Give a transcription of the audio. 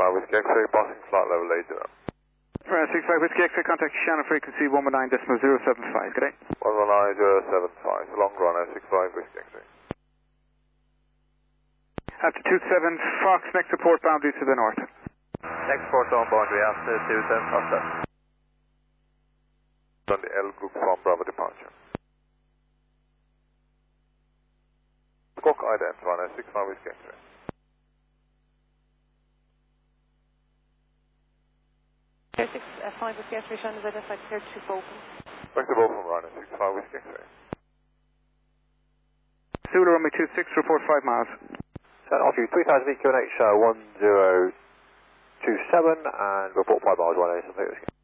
Whiskey X-ray, passing flight level 80. Runway 65 Whiskey X-ray, contact channel frequency 119.075, good day. 119.075, long runway 65 Whiskey X-ray. After 27 Fox, next report boundary to the north. Next port on boundary after 27 Fox. On the L group from Bravo departure. Squawk ident, runway 65 Whiskey X-ray. Air 65 Whiskey X-ray, Sean is identified clear to Bochum. Back to Bochum, runway 65 Whiskey X-ray. Zulu runway 26, report 5 miles. Off you 3000 feet, QNH 1027 and report 5 miles, 1 Whiskey.